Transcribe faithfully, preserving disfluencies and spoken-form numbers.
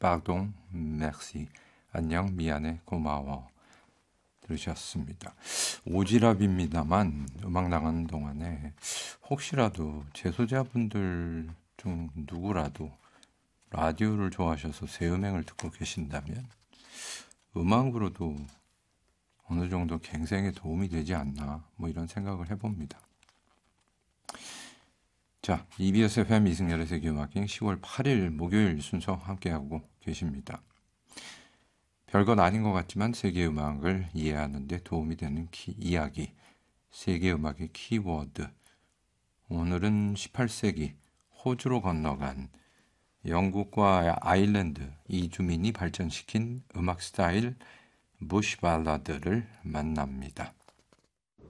pardon, merci. 안녕, 미안해, 고마워. 들으셨습니다. 오지랖입니다만 음악 나가는 동안에 혹시라도 제소자분들 중 누구라도 라디오를 좋아하셔서 새 음행을 듣고 계신다면 음악으로도 어느 정도 갱생에 도움이 되지 않나 뭐 이런 생각을 해봅니다. 자, 이비에스 에프엠 이승열의 세계음악여행 시월 팔일 목요일 순서 함께하고 계십니다. 별건 아닌 것 같지만 세계음악을 이해하는 데 도움이 되는 키, 이야기, 세계음악의 키워드. 오늘은 십팔 세기 호주로 건너간 영국과 아일랜드 이주민이 발전시킨 음악 스타일 부시 발라드를 만납니다.